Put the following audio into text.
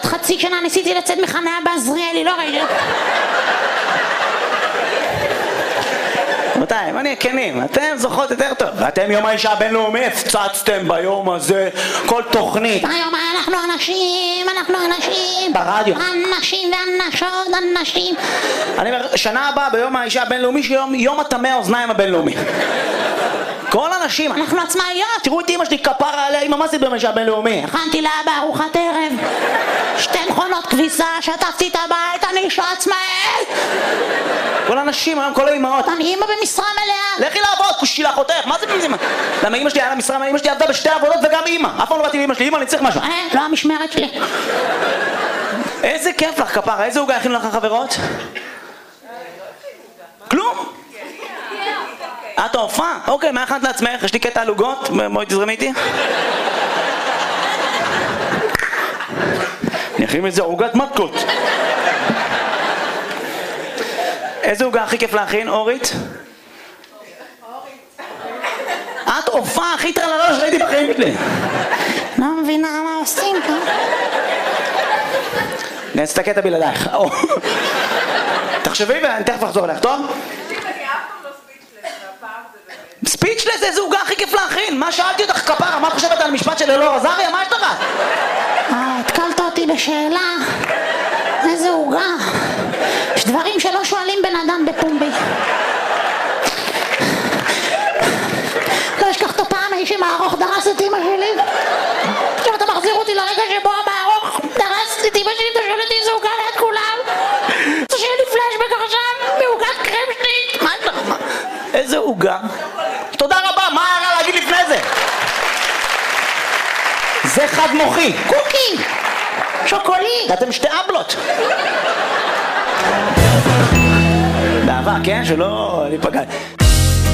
עוד חצי שנה ניסיתי לצאת מחניה בעזריאלי, לא ראיתי. רבותיי, אם אני כנים, אתם זוכרות יותר טוב. ואתם יום האישה הבינלאומי הפצצתם ביום הזה כל תוכנית. היום אנחנו אנשים. ברדיו. אנשים ואנשות, אנשים. אני אומר, שנה הבאה ביום האישה הבינלאומי, יום הטמא האוזניים הבינלאומי. כל אנשים, אנחנו עצמאיות, תראו את אמא שלי, כפרה עליה, אמא, מה זה ביום האישה הבינלאומי? הכנתי לאבא ארוחת ערב, 2 מכונות כביסה, שטפתי את הבית, אני אישה עצמאית. כל האנשים, היום כל האמהות. אני אמא במשרה מלאה. לכי לעבוד, כושילה חותך, מה זה במשרה? למה אמא שלי היה לה משרה, אמא שלי עבדה בשתי עבודות וגם אמא. אף פעם לא באתי לאמא שלי, אמא, אני צריך משהו. לא המשמרת שלי. איזה כיף לך, כפרה, איזה עוגה הכינו לך חברות? כלום. את ההופעה? אוקיי, מה הכנת לעצמך? יש לי קטע על עוגות, בואי תזרמי איתי. אני אכין מזה עוגת מתקות. איזה עוגה הכי כיף להכין, אורית? את הופעה הכי טרללה שראיתי בחיים שלי. לא מבינה מה עושים פה. אני אעשה את הקטע בלעדייך. תחשבי ואני תכף אחזור אליך, טוב? ספיצ'לס, איזה עוגה הכי כיף להכין? מה שאלתי אותך, כפרה? מה את חושבת על המשפט של אלאור עזריה? מה יש לך? התקלת אותי בשאלה. איזה עוגה. יש דברים שלא שואלים בן אדם בפומבי. לא אשכח את הפעם ההיא שמערוך דרס את אמא שלי. עכשיו אתה מחזיר אותי לרגע שבו המערוך דרס את אמא שלי, אתה שואל אותי איזה עוגה ליד כולם. אתה שואל לי פלשבק עכשיו בעוגת קרם שלי. מה יש לך? איזה עוגה? תודה רבה, מה היה להגיד לפני זה? זה חד מוחי. קוקי. שוקולית. אתם שתי אבלות. באהבה, כן? שלא ניפגע.